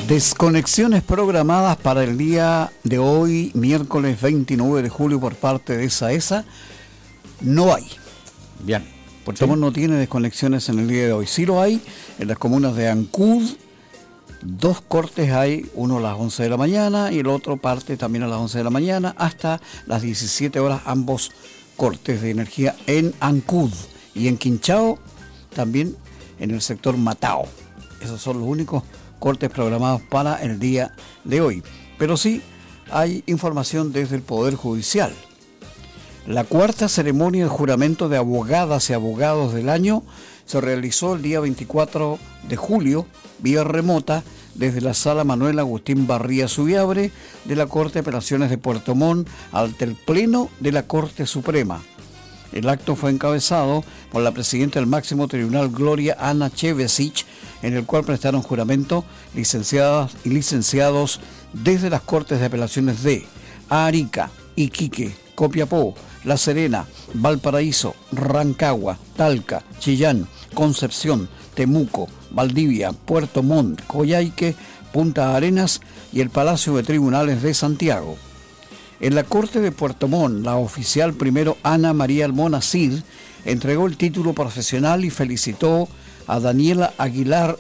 Desconexiones programadas para el día de hoy, miércoles 29 de julio, por parte de SAESA, no hay. Bien. Puerto Montt no tiene desconexiones en el día de hoy. Sí lo hay en las comunas de Ancud. 2 cortes hay, uno a las 11 de la mañana y el otro parte también a las 11 de la mañana hasta las 17 horas, ambos cortes de energía en Ancud. Y en Quinchao, también en el sector Matao. Esos son los únicos cortes programados para el día de hoy. Pero sí hay información desde el Poder Judicial. La cuarta ceremonia de juramento de abogadas y abogados del año se realizó el día 24 de julio, vía remota, desde la Sala Manuel Agustín Barría Subiabre de la Corte de Apelaciones de Puerto Montt ante el Pleno de la Corte Suprema. El acto fue encabezado por la presidenta del máximo tribunal, Gloria Ana Chevesich, en el cual prestaron juramento licenciadas y licenciados desde las Cortes de Apelaciones de Arica, Iquique, Copiapó, La Serena, Valparaíso, Rancagua, Talca, Chillán, Concepción, Temuco, Valdivia, Puerto Montt, Coyhaique, Punta Arenas y el Palacio de Tribunales de Santiago. En la Corte de Puerto Montt, la oficial primero Ana María Almonacid entregó el título profesional y felicitó a Daniela Aguilar,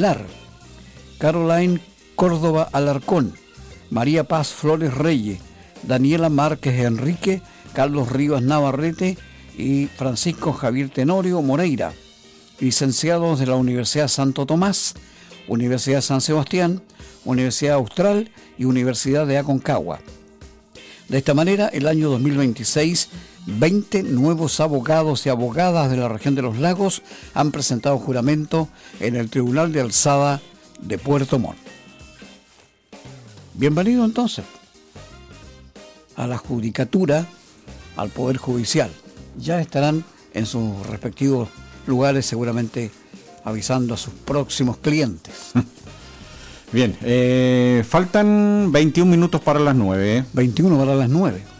Caroline Córdoba Alarcón, María Paz Flores Reyes, Daniela Márquez Enrique, Carlos Rivas Navarrete y Francisco Javier Tenorio Moreira, licenciados de la Universidad Santo Tomás, Universidad San Sebastián, Universidad Austral y Universidad de Aconcagua. De esta manera, el año 2026, 20 nuevos abogados y abogadas de la región de los lagos han presentado juramento en el Tribunal de Alzada de Puerto Montt. Bienvenido entonces a la judicatura, al Poder Judicial. Ya estarán en sus respectivos lugares seguramente avisando a sus próximos clientes. Bien, faltan 21 minutos para las 9. 21 para las 9.